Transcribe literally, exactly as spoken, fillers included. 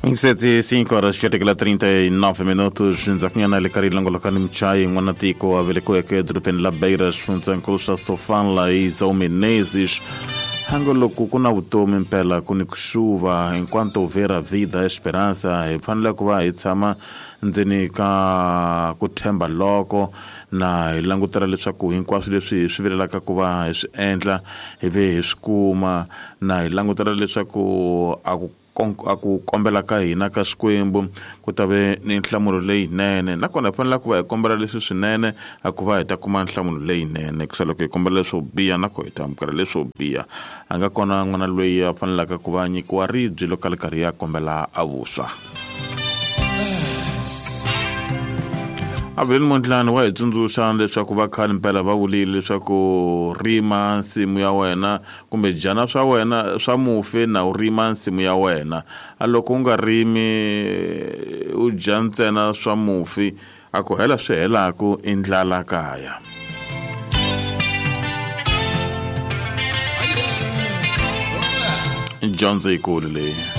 sete cinco horas chega trinta e nove minutos nzakunyana le kari lango lokani mchai mwanatiko avelekueke drupen labeiras funzankusha sofanla e Menezes Angolo kuna vutomi mpela kuni kushuva enquanto houver a vida a esperança e fanele ku va hi tshama ndzeni ka ku themba loko na hi langutela leswaku hinkwaswo leswi swi vilelaka ku va hi swi endla hi ve hi swi kuma na hi langutela leswaku a ku aku kombela ka hina ka Xikwembu ku ta ve ni nhlamulo leyinene nakona hi fanele ku va hi kombela leswi swinene a ku va hi ta kuma nhlamulo leyinene ku sala ku hi kombela leswo biha na ku hi ta amukela leswo biha a nga kona n'wana loyi a fanelaka ku va nyikiwa ribye loko a ri karhi ya kombela a vuswa. Aveleni Mondlani wa hi tsundzuxa leswaku va khale mpela va vulile leswaku rima nsimu ya wena kumbe jana swa wena swa mufe na u rima nsimu ya wena a loko u nga rimi u dya ntsena swa mufi a ku hela swi helaku i ndlala kaya. Johnson Ikulu leyi.